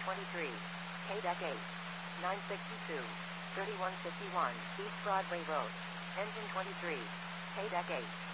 23. KDEC 8. 962. 3151. East Broadway Road. Engine 23. KDEC 8.